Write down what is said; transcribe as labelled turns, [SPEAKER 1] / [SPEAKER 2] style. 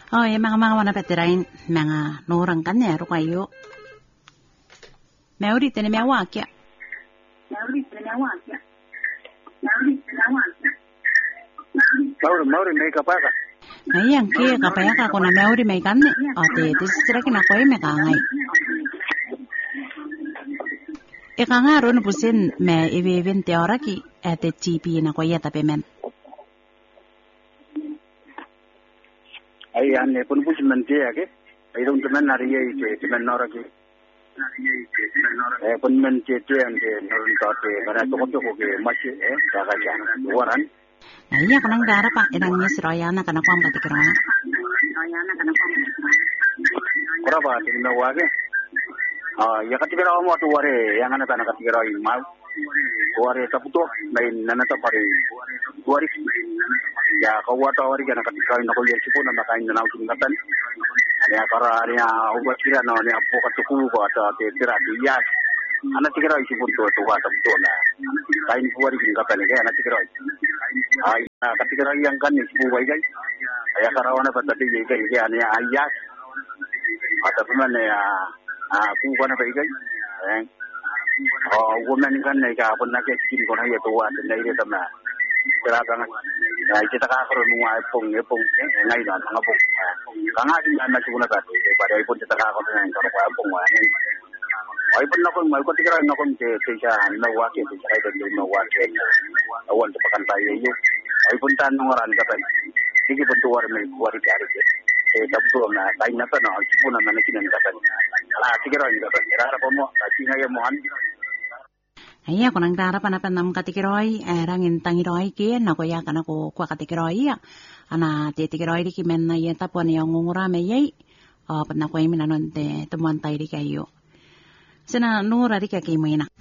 [SPEAKER 1] Yung mga wana petirain, mga norang kanero kayo. Mauri tene mewakya.
[SPEAKER 2] Mauri may kapaka.
[SPEAKER 1] Ayan, kaya kapaya ka kung na mauri may kanne. O, tisira kinakoy may kangay. Ika nga ron pusin may ibibin teoraki at tipi na koya tapi men.
[SPEAKER 2] Ayan, pun pusin man tiya ke. Ay dong teman nariya ite, teman noraki. Pun man tiya ang noron tate, kana toko ke masih kaka jana waran.
[SPEAKER 1] Iya kanang dara pa inang nisroyana kana kwam katikron.
[SPEAKER 2] Berapa tinggal wage? Ya katikira mo tu ware, yang ana tanah katikira mau. Ware taputo, lain nana tapari. Ware ya kawata ware kana katikira na ko yersi po na makain na nautingatan. Ya kara ya ubat kira na ni apo katuku ko ata tira dia. Ana tikira isi pun tu wata betul na. Kain ware kingatan ke ana tikira. Ay katikira yang kan ni sibu wai gai. Ya karawana patati gai gai ani ayas. Ata pun ya aku kan apa ikai, woman kan naik apa nak cikin kau nak itu ada naik itu mana, terang kita kakak rumah epung, naik dah ngapung, kangat ni anak cuma nak pada epung kita kakak orang kalau epung, epung nak mau kau tikar nak kau kerja nak wakil, kerja itu nak wakil, awal tu pakai saya itu, epung tan orang kata, ini bentuk warna jari. Tapi na kain na na sipo na nakinan ka siguro nito kira po mo kasi nga mo han
[SPEAKER 1] Iya kunang dara panapan katikiroy rangin tangiroy ki nakoya kana ko kwa katikiroy ana titikiroy di kimen na yeta po niya ngungurame yai panako imi nanon te tumuan tayo di kayo sana nura di kay mo ina